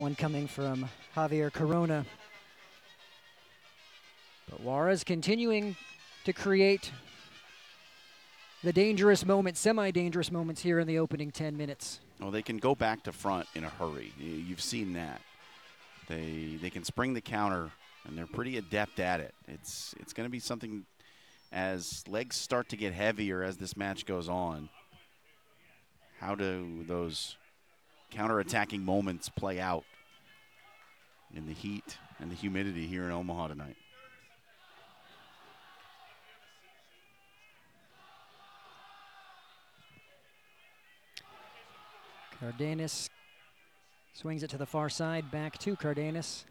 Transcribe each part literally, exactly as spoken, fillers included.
One coming from Javier Corona. But Juarez continuing to create the dangerous moments, semi-dangerous moments here in the opening ten minutes. Well, they can go back to front in a hurry. You've seen that. They they can spring the counter, and they're pretty adept at it. It's it's going to be something as legs start to get heavier as this match goes on. How do those counter-attacking moments play out in the heat and the humidity here in Omaha tonight? Cardenas swings it to the far side, back to Cardenas.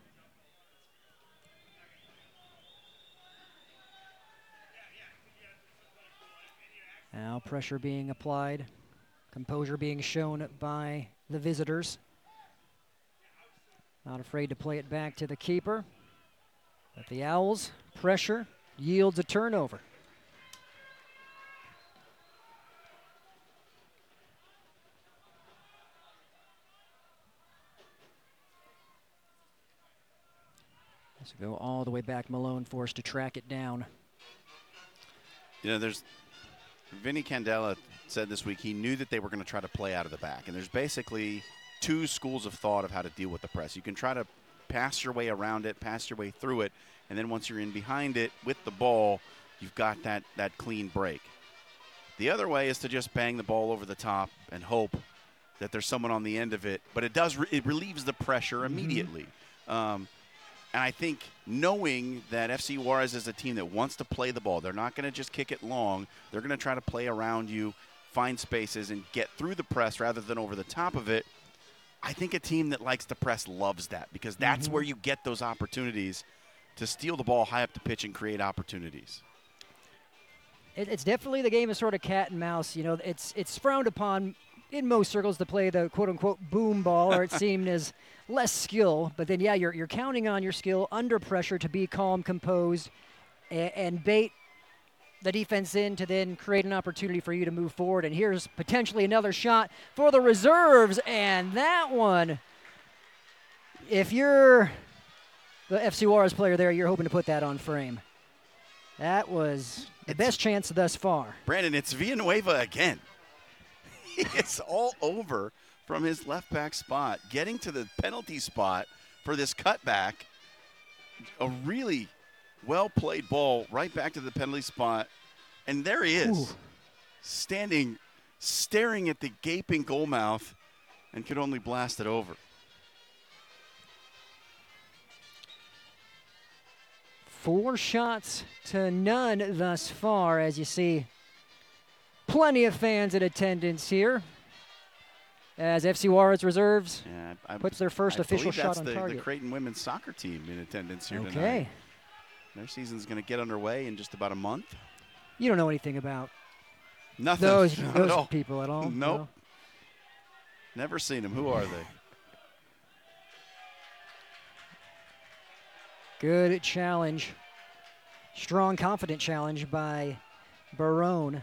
Now pressure being applied, composure being shown by the visitors. Not afraid to play it back to the keeper. But the Owls, pressure, yields a turnover. Let's go all the way back. Malone forced to track it down. You know, there's Vinny Candela said this week he knew that they were going to try to play out of the back. And there's basically two schools of thought of how to deal with the press. You can try to pass your way around it, pass your way through it, and then once you're in behind it with the ball, you've got that, that clean break. The other way is to just bang the ball over the top and hope that there's someone on the end of it. But it does re it relieves the pressure immediately. Mm-hmm. um, And I think knowing that F C Juarez is a team that wants to play the ball, they're not going to just kick it long. They're going to try to play around you, find spaces, and get through the press rather than over the top of it. I think a team that likes to press loves that because that's mm-hmm. where you get those opportunities to steal the ball high up the pitch and create opportunities. It, it's definitely the game of sort of cat and mouse. You know, it's it's frowned upon in most circles to play the quote-unquote boom ball, or it's seen as less skill. But then, yeah, you're, you're counting on your skill under pressure to be calm, composed, and, and bait the defense in to then create an opportunity for you to move forward. And here's potentially another shot for the reserves, and that one, if you're the F C Juarez player there, you're hoping to put that on frame. That was the it's, best chance thus far. Brandon, it's Villanueva again. It's all over from his left back spot, getting to the penalty spot for this cutback. A really well-played ball right back to the penalty spot. And there he is, Ooh. standing, staring at the gaping goal mouth and could only blast it over. Four shots to none thus far, as you see. Plenty of fans in attendance here as F C Juarez Reserves yeah, I, puts their first I official shot on the, target. the Creighton women's soccer team in attendance here okay. tonight. Their season's going to get underway in just about a month. You don't know anything about Nothing. those, Not those at all. people at all? Nope. No. Never seen them. Who are they? Good challenge. Strong, confident challenge by Barone.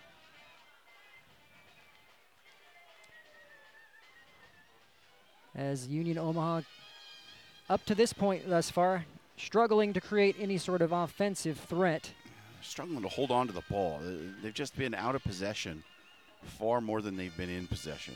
As Union Omaha, up to this point thus far, struggling to create any sort of offensive threat. Struggling to hold on to the ball. They've just been out of possession far more than they've been in possession.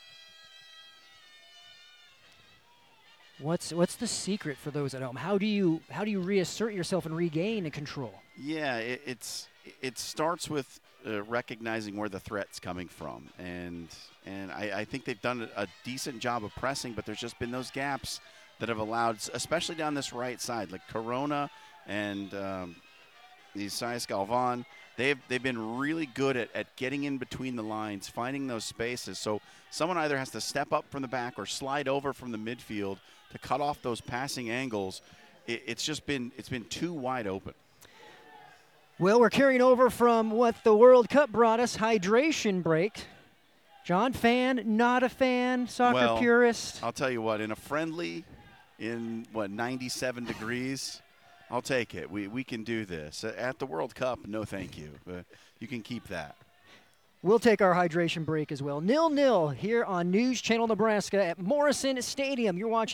What's what's the secret for those at home? How do you how do you reassert yourself and regain control? Yeah, it, it's it starts with uh, recognizing where the threat's coming from, and and I, I think they've done a, a decent job of pressing, but there's just been those gaps that have allowed, especially down this right side, like Corona and um, the Isaias Galvan. They've they've been really good at, at getting in between the lines, finding those spaces. So someone either has to step up from the back or slide over from the midfield to cut off those passing angles. It, it's just been it's been too wide open. Well, we're carrying over from what the World Cup brought us, hydration break. John, fan, not a fan, soccer well, purist? I'll tell you what, in a friendly, in what, ninety-seven degrees, I'll take it. We, we can do this. At the World Cup, no thank you. But you can keep that. We'll take our hydration break as well. nil nil here on News Channel Nebraska at Morrison Stadium. You're watching